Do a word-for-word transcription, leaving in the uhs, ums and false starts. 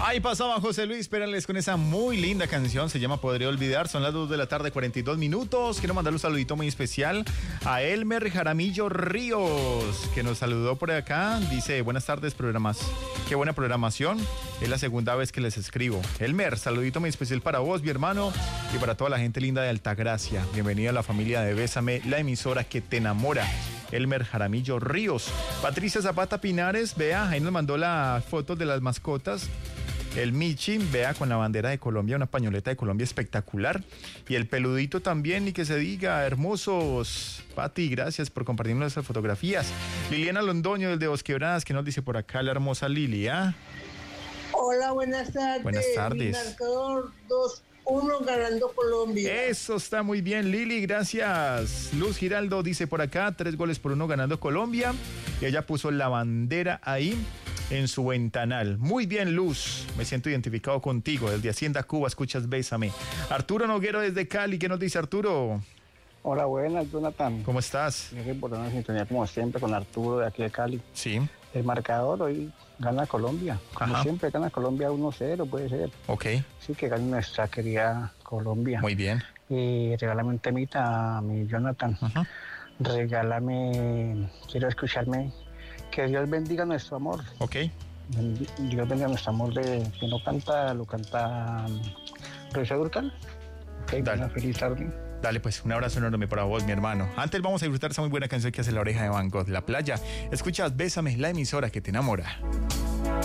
Ahí pasaba José Luis Perales con esa muy linda canción, se llama Podría Olvidar. Son las dos de la tarde, cuarenta y dos minutos. Quiero mandarle un saludito muy especial a Elmer Jaramillo Ríos, que nos saludó por acá. Dice, buenas tardes, programas. Qué buena programación. Es la segunda vez que les escribo. Elmer, saludito muy especial para vos, mi hermano, y para toda la gente linda de Altagracia. Bienvenido a la familia de Bésame, la emisora que te enamora. Elmer Jaramillo Ríos. Patricia Zapata Pinares, vea, ahí nos mandó las fotos de las mascotas. El Michi, vea, con la bandera de Colombia, una pañoleta de Colombia espectacular. Y el peludito también, y que se diga, hermosos. Pati, gracias por compartirnos esas fotografías. Liliana Londoño, desde Bosquebradas, que nos dice por acá la hermosa Lilia. Hola, buenas tardes. Buenas tardes. Mi marcador dos uno ganando Colombia. Eso está muy bien, Lili, gracias. Luz Giraldo dice por acá, tres goles por uno ganando Colombia. Y ella puso la bandera ahí en su ventanal. Muy bien, Luz, me siento identificado contigo. Desde Hacienda Cuba, escuchas Bésame. Arturo Noguero desde Cali, ¿qué nos dice Arturo? Hola, buenas, Jonathan. ¿Cómo estás? Yo por una sintonía como siempre con Arturo de aquí de Cali. Sí. El marcador hoy gana Colombia. Como Ajá. siempre gana Colombia uno cero, puede ser. Ok. Sí, que gane nuestra querida Colombia. Muy bien. Y regálame un temita a mi Jonathan. Ajá. Regálame, quiero escucharme. Que Dios bendiga nuestro amor. Ok. Bendi- Dios bendiga nuestro amor de que no canta, lo canta Rosa Durcal. Ok, Dale. una feliz tarde. Dale pues, un abrazo enorme para vos, mi hermano. Antes vamos a disfrutar esa muy buena canción que hace La Oreja de Van Gogh, La Playa. Escuchas Bésame, la emisora que te enamora.